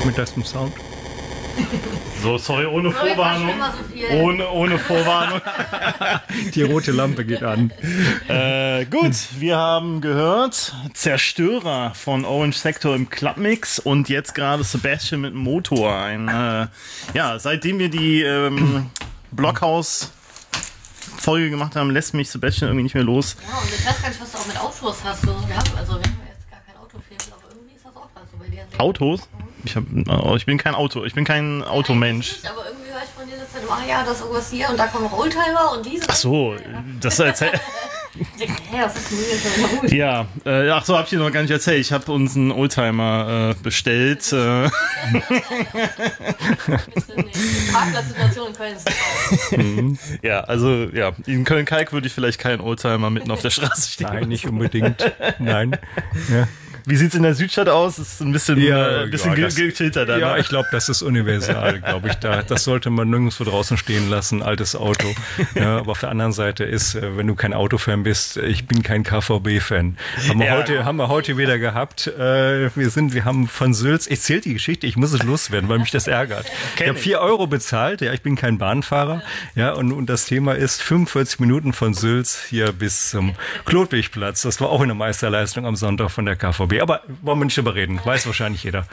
mit diesem Sound. So, sorry, ohne Vorwarnung. Ohne Vorwarnung. Die rote Lampe geht an. Gut, wir haben gehört Zerstörer von Orange Sector im Clubmix und jetzt gerade Sebastian mit dem Motor. Seitdem wir die Blockhaus-Folge gemacht haben, lässt mich Sebastian irgendwie nicht mehr los. Ja, und ich weiß gar nicht, was du auch mit Autos hast. Wir haben jetzt gar kein Autofilm, aber irgendwie ist das auch gerade so bei dir. Autos? Ich bin kein Automensch. Ja, aber irgendwie höre ich von dir das dann immer, das ist irgendwas hier und da kommen noch Oldtimer und diese. Ach so, das erzählt. Was ist denn hier gut? Ja, habe ich dir noch gar nicht erzählt. Ich habe uns einen Oldtimer bestellt. Die Parkplatzsituation in Köln ist in Köln-Kalk würde ich vielleicht keinen Oldtimer mitten auf der Straße stehen. Nein, nicht unbedingt. Nein. Ja. Wie sieht's in der Südstadt aus? Ist ein bisschen gechillter da. Ja, ne? ich glaube, das ist universal, glaube ich. Das sollte man nirgendwo draußen stehen lassen, altes Auto. Ja, aber auf der anderen Seite ist, wenn du kein Autofan bist, ich bin kein KVB-Fan. Haben wir heute wieder gehabt. Wir haben von Sülz, ich zähle die Geschichte, ich muss es loswerden, weil mich das ärgert. Ich habe 4 Euro bezahlt, ich bin kein Bahnfahrer. Ja, und das Thema ist 45 Minuten von Sülz hier bis zum Klotwigplatz. Das war auch eine Meisterleistung am Sonntag von der KVB. Aber wollen wir nicht drüber reden, weiß wahrscheinlich jeder.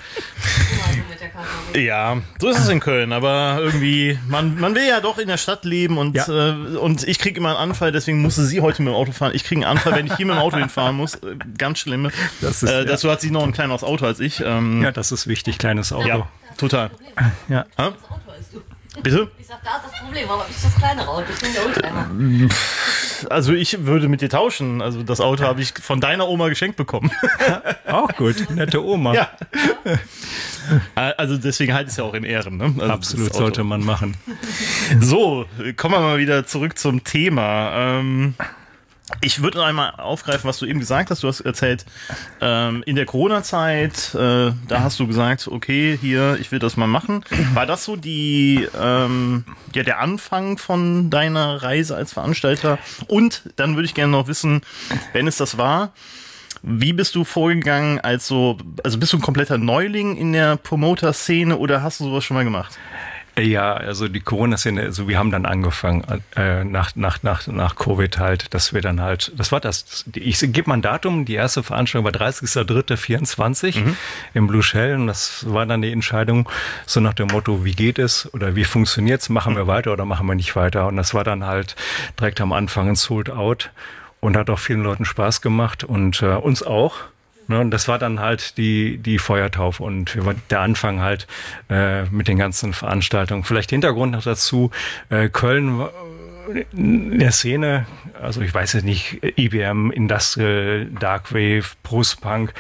Ja, so ist es in Köln, aber irgendwie, man will ja doch in der Stadt leben und ich kriege immer einen Anfall, deswegen musste sie heute mit dem Auto fahren. Ich kriege einen Anfall, wenn ich hier mit dem Auto hinfahren muss. Ganz schlimm. Dazu hat sie noch ein kleineres Auto als ich. Ja, das ist wichtig, kleines Auto. Ja, total. Ja. Bitte? Ich sag, da ist das Problem, aber ich das kleinere Auto, ich bin der Oldtimer. Also ich würde mit dir tauschen. Also das Auto habe ich von deiner Oma geschenkt bekommen. Auch gut, nette Oma. Ja. Also deswegen halte ich es ja auch in Ehren. Ne? Also absolut, sollte man machen. So, kommen wir mal wieder zurück zum Thema. Ich würde einmal aufgreifen, was du eben gesagt hast. Du hast erzählt, in der Corona-Zeit, da hast du gesagt, okay, hier, ich will das mal machen. War das so der Anfang von deiner Reise als Veranstalter? Und dann würde ich gerne noch wissen, wenn es das war, wie bist du vorgegangen also bist du ein kompletter Neuling in der Promoter-Szene oder hast du sowas schon mal gemacht? Ja, also die Corona-Szene, also wir haben dann angefangen nach Covid halt, dass wir dann halt, ich gebe mal ein Datum, die erste Veranstaltung war 30.03.24 im Blue Shell und das war dann die Entscheidung so nach dem Motto, wie geht es oder wie funktioniert's, machen wir weiter oder machen wir nicht weiter und das war dann halt direkt am Anfang ein Sold Out und hat auch vielen Leuten Spaß gemacht und uns auch. Und das war dann halt die Feuertaufe und der Anfang halt mit den ganzen Veranstaltungen. Vielleicht Hintergrund noch dazu, Köln in der Szene, also ich weiß jetzt nicht, IBM, Industrial, Darkwave, Post-Punk,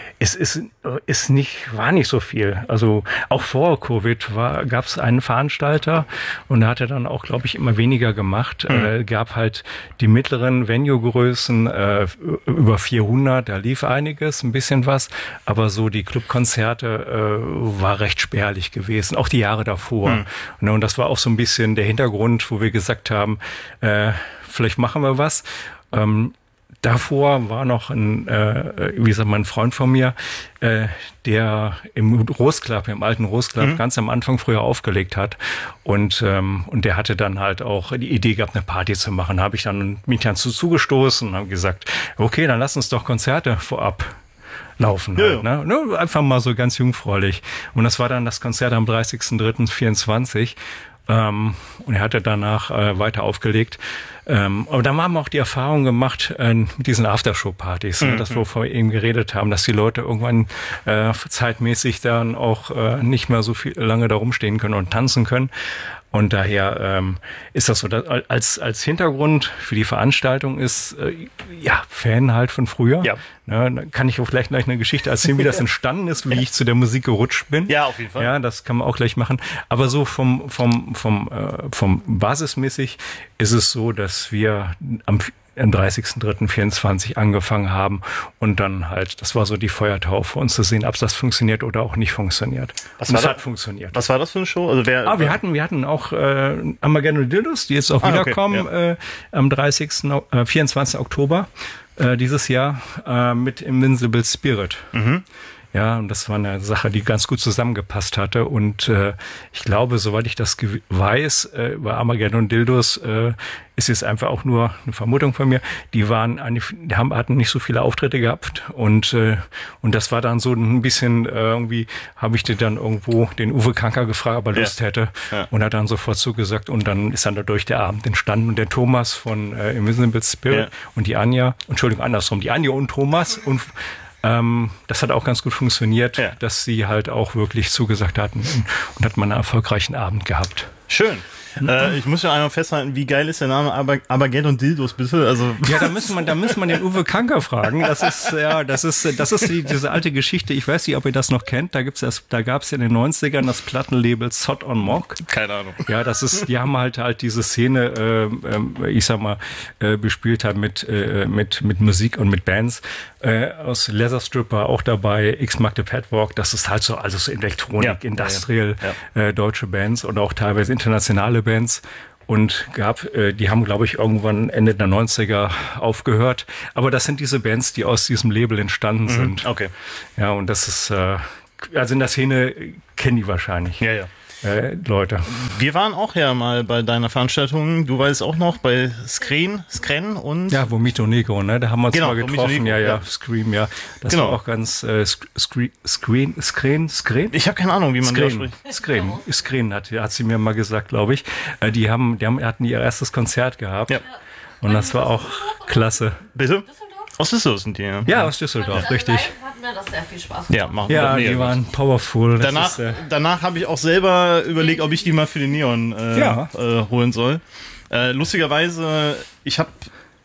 war nicht so viel. Also auch vor Covid gab es einen Veranstalter und da hat er dann auch, glaube ich, immer weniger gemacht. Gab halt die mittleren Venue-Größen über 400, da lief einiges, ein bisschen was, aber so die Clubkonzerte war recht spärlich gewesen, auch die Jahre davor. Und das war auch so ein bisschen der Hintergrund, wo wir gesagt haben, vielleicht machen wir was. Davor war noch ein Freund von mir, der im Rose-Club, im alten Rose-Club, ganz am Anfang früher aufgelegt hat. Und der hatte dann halt auch die Idee gehabt, eine Party zu machen. Da habe ich dann mich zugestoßen und habe gesagt, okay, dann lass uns doch Konzerte vorab laufen. Ja, halt, ne? Einfach mal so ganz jungfräulich. Und das war dann das Konzert am 30.03.24. Und er hatte danach weiter aufgelegt. Aber dann haben wir auch die Erfahrung gemacht mit diesen Aftershow-Partys, dass wir vor eben geredet haben, dass die Leute irgendwann zeitmäßig dann auch nicht mehr so viel lange da rumstehen können und tanzen können. Und daher ist das so, als Hintergrund für die Veranstaltung ist, Fan halt von früher. Ja. Dann kann ich auch gleich eine Geschichte erzählen, wie das entstanden ist, wie ich zu der Musik gerutscht bin. Ja, auf jeden Fall. Ja, das kann man auch gleich machen. Aber so vom basismäßig ist es so, dass wir am 30.03.24 angefangen haben und dann halt, das war so die Feuertaufe, uns zu sehen, ob das funktioniert oder auch nicht funktioniert. Es hat funktioniert. Was war das für eine Show? Also wir hatten auch Armageddon-Dildos, die jetzt auch wiederkommen, am 24. Oktober dieses Jahr mit Invincible Spirit. Ja, und das war eine Sache, die ganz gut zusammengepasst hatte. Und ich glaube, soweit ich das weiß, bei Armageddon Dildos ist jetzt einfach auch nur eine Vermutung von mir. Die hatten nicht so viele Auftritte gehabt und das war dann so ein bisschen irgendwie, habe ich dir dann irgendwo den Uwe Kanker gefragt, ob er Lust hätte, und hat dann sofort zugesagt, und dann ist dann dadurch der Abend entstanden, und der Thomas von Invisible Spirit und die Anja, Entschuldigung, andersrum, die Anja und Thomas, und das hat auch ganz gut funktioniert, dass sie halt auch wirklich zugesagt hatten, und hat man einen erfolgreichen Abend gehabt. Schön. Ich muss ja einmal festhalten, wie geil ist der Name Armageddon Dildos bitte? Also ja, da müsste man den Uwe Kanker fragen. Das ist diese alte Geschichte. Ich weiß nicht, ob ihr das noch kennt. Da gab es ja in den 90ern das Plattenlabel Sod on Mock. Keine Ahnung. Ja, die haben halt diese Szene, ich sag mal, bespielt halt mit Musik und mit Bands. Aus Leather Stripper auch dabei, X-Mark the Padwalk. Das ist halt so, also so Elektronik, Industrial, deutsche Bands und auch teilweise internationale Bands. Und die haben, glaube ich, irgendwann Ende der 90er aufgehört. Aber das sind diese Bands, die aus diesem Label entstanden sind. Okay. Ja, und das ist, also in der Szene kennen die wahrscheinlich. Ja. Leute. Wir waren auch ja mal bei deiner Veranstaltung, du weißt auch noch, bei Screen und... Ja, Vomito Negro, ne? Da haben wir uns mal getroffen. Negro, ja, Scream, ja. Das war auch ganz Screen? Ich habe keine Ahnung, wie man das spricht. Screen hat sie mir mal gesagt, glaube ich. Die hatten ihr erstes Konzert gehabt. Ja. Und das war auch klasse. Bitte? Aus Düsseldorf sind die, ja. Ja, aus Düsseldorf, richtig. Hat mir das sehr viel Spaß gemacht. Ja, die waren powerful. Danach habe ich auch selber überlegt, ob ich die mal für den Neon holen soll. Lustigerweise, ich habe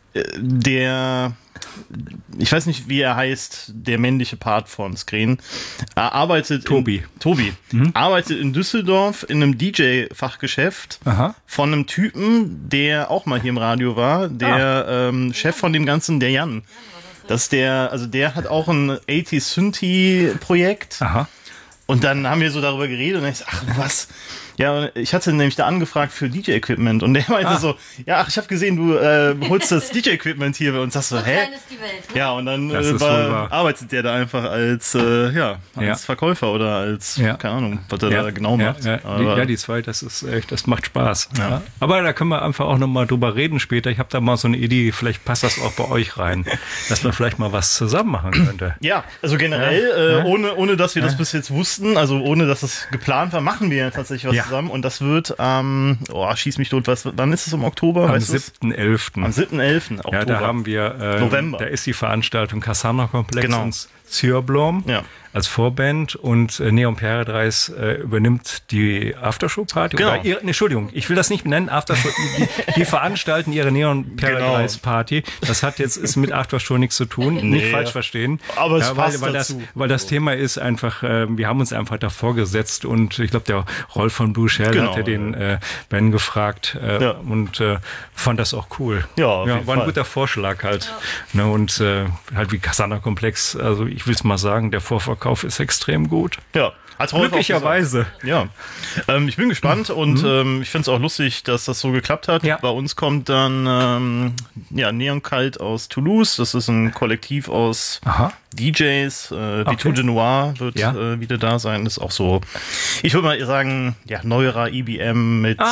ich weiß nicht, wie er heißt, der männliche Part von Screen, Tobi. Arbeitet in Düsseldorf in einem DJ-Fachgeschäft von einem Typen, der auch mal hier im Radio war, der Chef von dem Ganzen, der Jan. Der hat auch ein 80s Synthi-Projekt. Und dann haben wir so darüber geredet und ich so, ach was? Ja, ich hatte nämlich da angefragt für DJ-Equipment und der meinte so, ja, ach, ich habe gesehen, du holst das DJ-Equipment hier bei uns. Sagst so, hä? Klein ist die Welt, ne? Ja, und dann arbeitet der da einfach als Verkäufer oder als, keine Ahnung, was er da genau macht. Die zwei, das macht Spaß. Ja. Aber da können wir einfach auch nochmal drüber reden später. Ich habe da mal so eine Idee, vielleicht passt das auch bei euch rein, dass man vielleicht mal was zusammen machen könnte. Ja, also generell, ohne dass wir das bis jetzt wussten, also ohne dass es geplant war, machen wir ja tatsächlich was zusammen. Und das wird schieß mich tot, wann ist es im Oktober? Am 7.11. Am 7.11. Oktober. Ja, da haben wir November. Da ist die Veranstaltung Cassandra Komplex ins Zürblom als Vorband, und Neon Paradise übernimmt die Aftershow-Party. Genau. Entschuldigung, ich will das nicht benennen, Aftershow. die veranstalten ihre Neon Paradise-Party. Das hat jetzt mit Aftershow nichts zu tun, nicht falsch verstehen. Aber es passt dazu. Weil das Thema ist einfach, wir haben uns einfach davor gesetzt, und ich glaube, der Rolf von Blue Shell hatte den Ben gefragt und fand das auch cool. Ja, war ein guter Vorschlag halt. Ja. Ne, und halt wie Cassandra Komplex, also ich will es mal sagen, der Vorverkauf ist extrem gut. Ja. Glücklicherweise. Ja. Ich bin gespannt und ich finde es auch lustig, dass das so geklappt hat. Ja. Bei uns kommt dann Neon Cult aus Toulouse. Das ist ein Kollektiv aus DJs. Vitou de Noir wird wieder da sein. Das ist auch so, ich würde mal sagen, neuerer EBM mit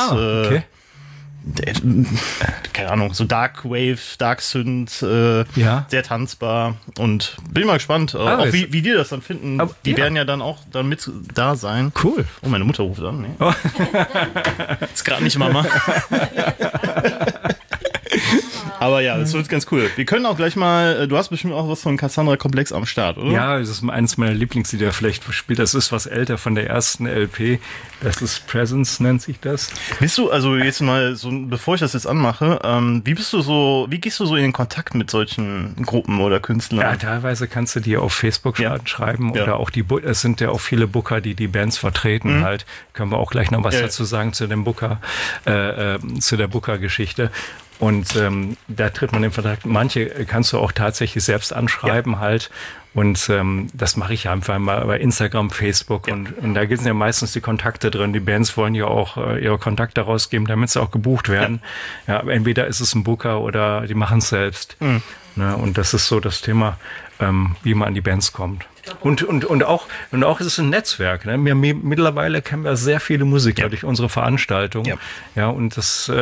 keine Ahnung, so Dark Wave, Dark Synth, sehr tanzbar, und bin mal gespannt, auch wie die das dann finden. Aber, die werden ja dann auch mit da sein. Cool. Oh, meine Mutter ruft an. Nee. Oh. Ist gerade nicht Mama. Aber ja, das wird ganz cool. Wir können auch gleich mal, du hast bestimmt auch was von Cassandra Komplex am Start, oder? Ja, das ist eines meiner Lieblingslieder, vielleicht spielt. Das ist was älter von der ersten LP. Das ist Presence, nennt sich das. Bist du, also jetzt mal so, bevor ich das jetzt anmache, wie gehst du so in den Kontakt mit solchen Gruppen oder Künstlern? Ja, teilweise kannst du dir auf Facebook schreiben oder auch es sind ja auch viele Booker, die Bands vertreten halt. Können wir auch gleich noch was dazu sagen zu dem Booker, zu der Booker-Geschichte. Und da tritt man in Kontakt. Manche kannst du auch tatsächlich selbst anschreiben halt. Und das mache ich einfach mal bei Instagram, Facebook. Und da sind ja meistens die Kontakte drin. Die Bands wollen ja auch ihre Kontakte rausgeben, damit sie auch gebucht werden. Ja, entweder ist es ein Booker oder die machen es selbst. Ne? Und das ist so das Thema, wie man an die Bands kommt. Und auch ist es ein Netzwerk. Ne? Mittlerweile kennen wir sehr viele Musiker durch unsere Veranstaltung. Ja, und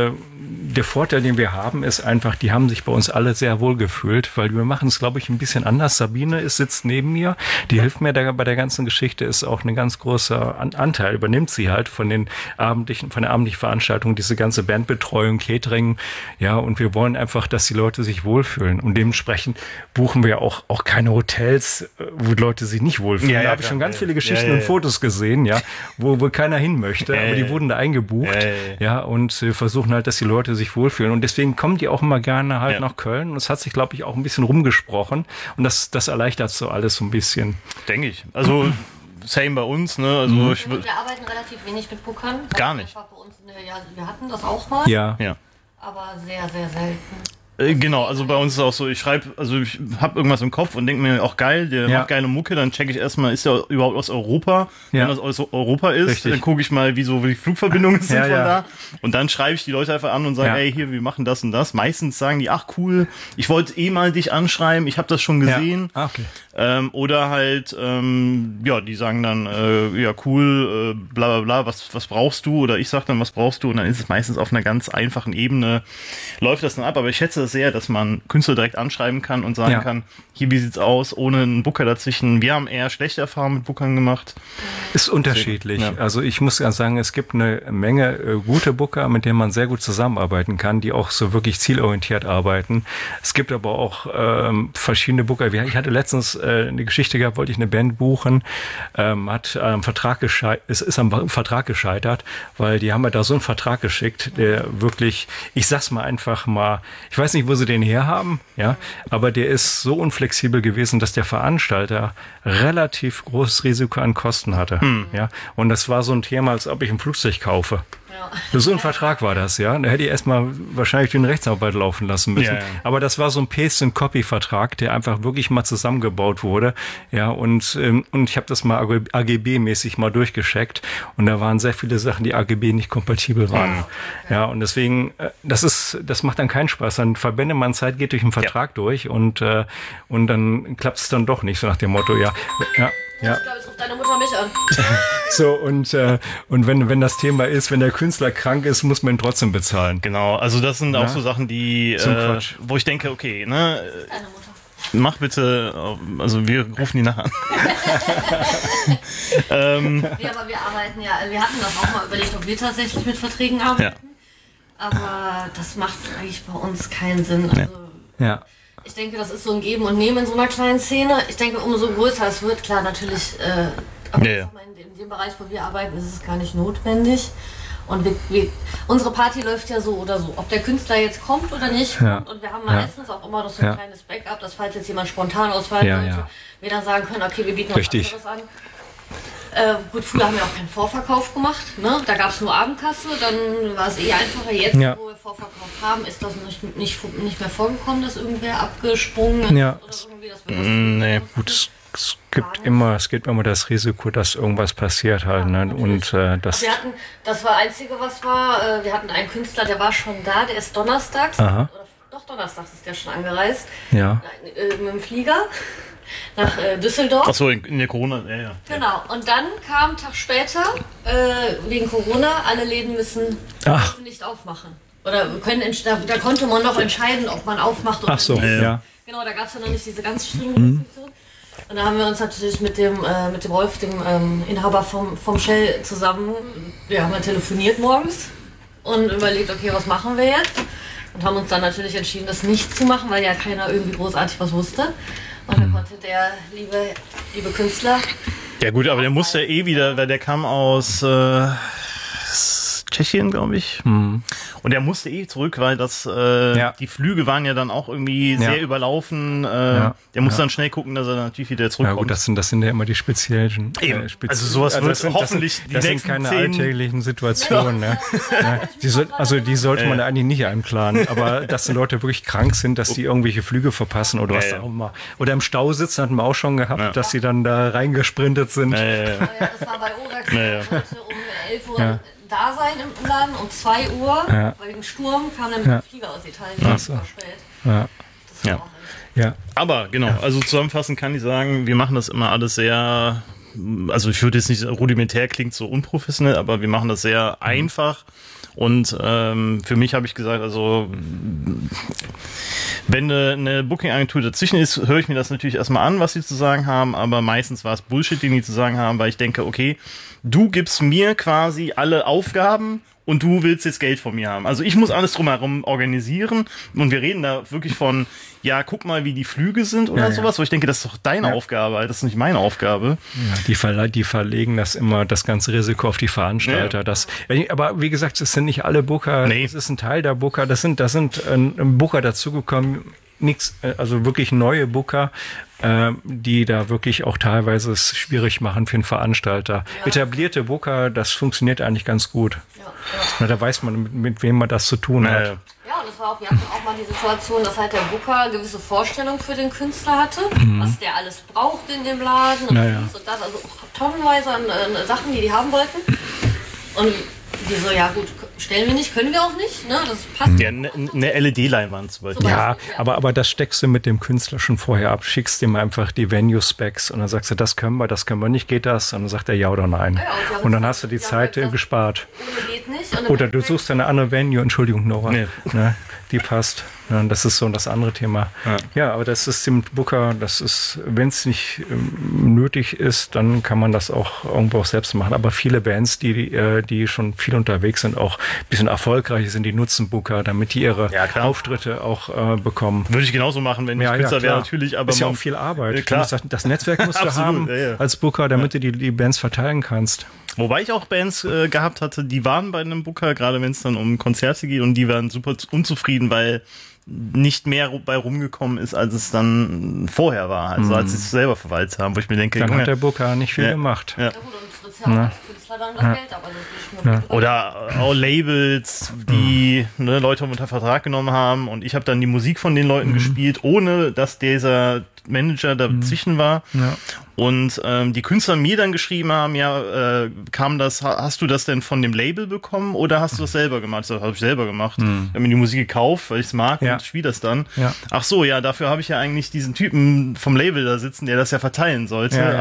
der Vorteil, den wir haben, ist einfach, die haben sich bei uns alle sehr wohl gefühlt, weil wir machen es, glaube ich, ein bisschen anders. Sabine sitzt neben mir, die hilft mir bei der ganzen Geschichte, ist auch ein ganz großer Anteil, übernimmt sie halt von der abendlichen Veranstaltung, diese ganze Bandbetreuung, Catering, ja, und wir wollen einfach, dass die Leute sich wohlfühlen und dementsprechend buchen wir auch keine Hotels, wo die Leute sich nicht wohlfühlen. Da habe ich schon ganz viele Geschichten und Fotos gesehen, ja, wo keiner hin möchte, aber die wurden da eingebucht, ja, und wir versuchen halt, dass die Leute sich wohlfühlen und deswegen kommen die auch immer gerne halt nach Köln und es hat sich, glaube ich, auch ein bisschen rumgesprochen und das erleichtert so alles so ein bisschen. Denke ich. Also same bei uns, ne? Also wir arbeiten relativ wenig mit Bookern. Gar nicht. Bei uns wir hatten das auch mal, aber sehr, sehr selten. Genau, also bei uns ist es auch so, ich habe irgendwas im Kopf und denke mir auch geil, der macht geile Mucke, dann checke ich erstmal, ist der überhaupt aus Europa? Wenn das aus Europa ist, dann gucke ich mal, wie die Flugverbindungen sind von da und dann schreibe ich die Leute einfach an und sage, ey, hier, wir machen das und das. Meistens sagen die, ach cool, ich wollte mal dich anschreiben, ich habe das schon gesehen. Oder halt, die sagen dann, ja cool, bla bla bla, was brauchst du? Oder ich sag dann, was brauchst du? Und dann ist es meistens auf einer ganz einfachen Ebene, läuft das dann ab, aber ich schätze das sehr, dass man Künstler direkt anschreiben kann und sagen kann, hier, wie sieht's aus, ohne einen Booker dazwischen. Wir haben eher schlechte Erfahrungen mit Bookern gemacht. Ist unterschiedlich. Also ich muss ja sagen, es gibt eine Menge gute Booker, mit denen man sehr gut zusammenarbeiten kann, die auch so wirklich zielorientiert arbeiten. Es gibt aber auch verschiedene Booker. Ich hatte letztens eine Geschichte gehabt, wollte ich eine Band buchen, ist am Vertrag gescheitert, weil die haben mir da so einen Vertrag geschickt, der wirklich, ich sag's mal einfach mal, ich weiß nicht, wo sie den herhaben, aber der ist so unflexibel gewesen, dass der Veranstalter relativ großes Risiko an Kosten hatte. Und das war so ein Thema, als ob ich ein Flugzeug kaufe. So ein Vertrag war das, Da hätte ich erstmal wahrscheinlich den Rechtsarbeit laufen lassen müssen. Aber das war so ein Paste-and-Copy-Vertrag, der einfach wirklich mal zusammengebaut wurde. Und ich habe das mal AGB-mäßig mal durchgecheckt. Und da waren sehr viele Sachen, die AGB nicht kompatibel waren. Und deswegen, das macht dann keinen Spaß. Dann verbände man Zeit, geht durch einen Vertrag durch und dann klappt es dann doch nicht, so nach dem Motto, Ich glaube, jetzt ruft deine Mutter mich an. So, und wenn das Thema ist, wenn der Künstler krank ist, muss man ihn trotzdem bezahlen. Genau, also das sind auch so Sachen, die, wo ich denke, okay, ne, Deine Mutter. Mach bitte, also wir rufen die nachher an. Aber wir arbeiten wir hatten das auch mal überlegt, ob wir tatsächlich mit Verträgen arbeiten. Aber das macht eigentlich bei uns keinen Sinn. Also, ich denke, das ist so ein Geben und Nehmen in so einer kleinen Szene. Ich denke, umso größer es wird, klar, natürlich, aber in dem Bereich, wo wir arbeiten, ist es gar nicht notwendig. Und unsere Party läuft ja so oder so, ob der Künstler jetzt kommt oder nicht kommt. Und wir haben meistens auch immer noch so ein kleines Backup, dass falls jetzt jemand spontan ausfallen sollte, wir dann sagen können, okay, wir bieten was anderes an. Gut, früher haben wir auch keinen Vorverkauf gemacht, ne? Da gab es nur Abendkasse, dann war es einfacher. Jetzt, wo wir Vorverkauf haben, ist das nicht mehr vorgekommen, dass irgendwer abgesprungen ist oder irgendwie das Nee, gut, es gibt immer das Risiko, dass irgendwas passiert halt, ne? Und das Einzige, was war, wir hatten einen Künstler, der war schon da, der ist donnerstags, donnerstags ist der schon angereist, mit dem Flieger. Nach Düsseldorf. Achso, in der Corona, Genau, und dann kam einen Tag später, wegen Corona, alle Läden müssen nicht aufmachen. Oder da konnte man noch entscheiden, ob man aufmacht oder nicht. Genau, da gab es ja noch nicht diese ganz strengen Restriktionen. Und da haben wir uns natürlich mit dem Rolf, dem Inhaber vom Shell, zusammen, haben wir telefoniert morgens und überlegt, okay, was machen wir jetzt? Und haben uns dann natürlich entschieden, das nicht zu machen, weil ja keiner irgendwie großartig was wusste. Und dann konnte der liebe Künstler... Ja gut, aber der musste ja wieder, weil der kam aus Tschechien, glaube ich. Und der musste zurück, weil die Flüge waren ja dann auch irgendwie sehr überlaufen. Der musste dann schnell gucken, dass er natürlich wieder zurückkommt. Ja gut, das sind ja immer die speziellen... also sowas wird hoffentlich die nächsten keine alltäglichen Situationen. Die sollte man eigentlich nicht einplanen. Aber dass die Leute wirklich krank sind, dass die irgendwelche Flüge verpassen oder was auch immer. Oder im Stau sitzen, hatten wir auch schon gehabt, dass sie dann da reingesprintet sind. Das war bei Orax heute um 11 Uhr da sein im Laden, um 2 Uhr, weil wegen Sturm kam dann mit dem Flieger aus Italien. Das war spät. Ja. Aber genau, also zusammenfassend kann ich sagen, wir machen das immer alles sehr, also ich würde jetzt nicht rudimentär, klingt so unprofessionell, aber wir machen das sehr einfach. Und für mich habe ich gesagt, also wenn eine Booking-Agentur dazwischen ist, höre ich mir das natürlich erstmal an, was sie zu sagen haben, aber meistens war es Bullshit, den die zu sagen haben, weil ich denke, okay, du gibst mir quasi alle Aufgaben und du willst jetzt Geld von mir haben. Also ich muss alles drumherum organisieren und wir reden da wirklich von, ja, guck mal, wie die Flüge sind oder sowas, wo ich denke, das ist doch deine Aufgabe, das ist nicht meine Aufgabe. Ja, die verlegen das immer, das ganze Risiko auf die Veranstalter. Ja. Aber wie gesagt, es sind nicht alle Booker, es ist ein Teil der Booker, das sind Booker dazugekommen, also wirklich neue Booker, die da wirklich auch teilweise es schwierig machen für einen Veranstalter. Ja. Etablierte Booker, das funktioniert eigentlich ganz gut. Ja. Da weiß man, mit wem man das zu tun hat. Ja, und wir hatten auch mal die Situation, dass halt der Booker gewisse Vorstellungen für den Künstler hatte, was der alles braucht in dem Laden und dies und das, also tonnenweise an Sachen, die haben wollten. Und die so, ja gut, stellen wir nicht, können wir auch nicht, ne? Das passt. Ja, eine LED-Leinwand zum Beispiel. Ja, aber das steckst du mit dem Künstler schon vorher ab, schickst ihm einfach die Venue-Specs und dann sagst du, das können wir nicht, geht das? Und dann sagt er ja oder nein. Ja, und dann hast du die Zeit gespart. Ohne geht nicht. Oder du suchst eine andere Venue, Entschuldigung, Nora, ne, die passt. Ja, das ist so das andere Thema. Ja, aber das ist dem Booker, das ist, wenn es nicht nötig ist, dann kann man das auch irgendwo auch selbst machen. Aber viele Bands, die schon viel unterwegs sind, auch ein bisschen erfolgreich sind, die nutzen Booker, damit die ihre Auftritte auch bekommen. Würde ich genauso machen, wenn ich Künstler wäre, natürlich. Aber ist ja auch viel Arbeit. Klar. Das Netzwerk musst du haben als Booker, damit du die Bands verteilen kannst. Wobei ich auch Bands gehabt hatte, die waren bei einem Booker, gerade wenn es dann um Konzerte geht, und die waren super unzufrieden, weil nicht mehr bei rumgekommen ist, als es dann vorher war, also als sie es selber verwaltet haben, wo ich mir denke, dann hat der Booker nicht viel gemacht. Ja gut, und trittst ja auch als Künstler dann das Geld ab. Also oder auch Labels, die Leute unter Vertrag genommen haben und ich habe dann die Musik von den Leuten gespielt, ohne dass dieser Manager dazwischen war. Ja. Und die Künstler mir dann geschrieben haben, hast du das denn von dem Label bekommen oder hast du das selber gemacht? Das habe ich selber gemacht. Ich habe mir die Musik gekauft, weil ich es mag und spiele das dann. Ja. Ach so, ja, dafür habe ich ja eigentlich diesen Typen vom Label da sitzen, der das ja verteilen sollte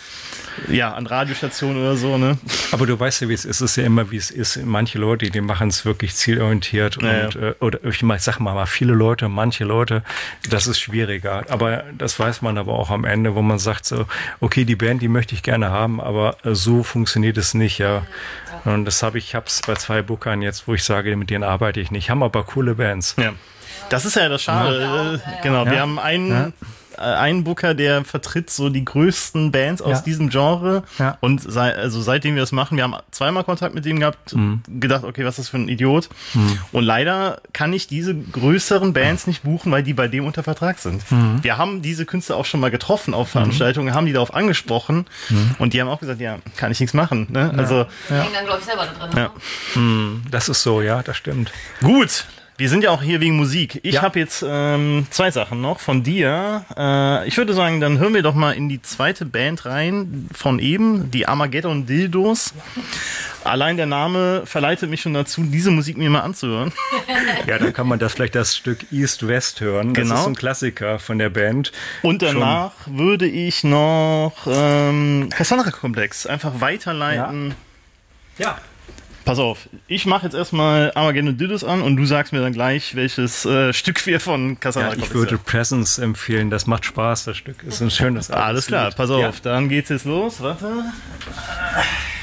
an Radiostationen oder so, ne? Aber du weißt ja, wie es ist. Es ist ja immer, wie es ist. Manche Leute, die machen es wirklich zielorientiert oder ich sag mal, viele Leute, manche Leute, das ist schwieriger. Aber das weiß man aber auch am Ende, wo man sagt so, okay, die Band, die möchte ich gerne haben, aber so funktioniert es nicht, ja. Und ich hab's bei 2 Bookern jetzt, wo ich sage, mit denen arbeite ich nicht, haben aber coole Bands. Ja. Das ist ja das Schade. Genau, wir haben einen Booker, der vertritt so die größten Bands aus diesem Genre. Ja. Und seitdem wir das machen, wir haben 2-mal Kontakt mit dem gehabt, gedacht, okay, was ist das für ein Idiot? Und leider kann ich diese größeren Bands nicht buchen, weil die bei dem unter Vertrag sind. Wir haben diese Künstler auch schon mal getroffen auf Veranstaltungen, haben die darauf angesprochen und die haben auch gesagt, ja, kann ich nichts machen. Ne? Ja. Also, die hängen dann, glaube ich, selber da drin. Ja. Das ist so, ja, das stimmt. Gut. Wir sind ja auch hier wegen Musik. Ich habe jetzt 2 Sachen noch von dir. Ich würde sagen, dann hören wir doch mal in die zweite Band rein von eben, die Armageddon Dildos. Allein der Name verleitet mich schon dazu, diese Musik mir mal anzuhören. Ja, dann kann man vielleicht das Stück East West hören. Das ist so ein Klassiker von der Band. Und danach würde ich noch Cassandra Komplex einfach weiterleiten. Ja. Pass auf, ich mache jetzt erstmal Armageddon Dildos an und du sagst mir dann gleich, welches Stück wir von Cassandra Ich würde Presence empfehlen, das macht Spaß, das Stück ist ein schönes Alles klar, pass auf, dann geht's jetzt los, warte.